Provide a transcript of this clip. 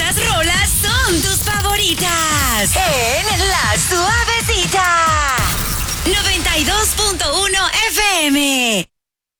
Estas rolas son tus favoritas. En La Suavecita. 92.1 FM.